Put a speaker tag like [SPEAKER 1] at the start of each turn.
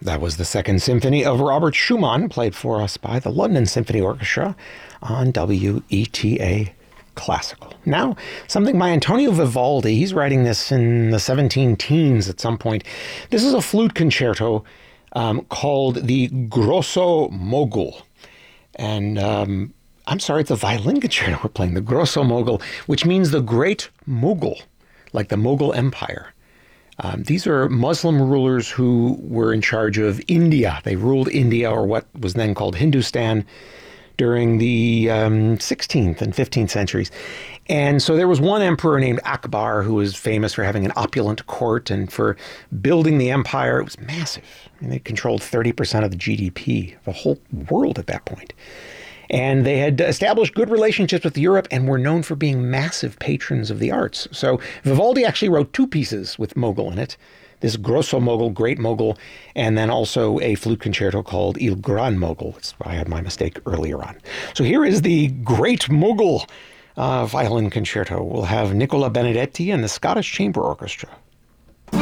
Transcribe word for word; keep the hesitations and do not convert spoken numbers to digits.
[SPEAKER 1] That was the Second Symphony of Robert Schumann, played for us by the London Symphony Orchestra on W E T A Classical. Now, something by Antonio Vivaldi. He's writing this in the seventeen teens at some point. This is a flute concerto um, called the Grosso Mogul. And um, I'm sorry, it's a violin concerto we're playing, the Grosso Mogul, which means the Great Mughal, like the Mughal Empire. Um, these are Muslim rulers who were in charge of India. They ruled India, or what was then called Hindustan, during the um, sixteenth and fifteenth centuries. And so there was one emperor named Akbar who was famous for having an opulent court and for building the empire. It was massive. I mean, they controlled thirty percent of the G D P of the whole world at that point. And they had established good relationships with Europe and were known for being massive patrons of the arts. So Vivaldi actually wrote two pieces with Mogul in it, this Grosso Mogul, Great Mogul, and then also a flute concerto called Il Gran Mogul. I had my mistake earlier on. So here is the Great Mogul uh, violin concerto. We'll have Nicola Benedetti and the Scottish Chamber Orchestra.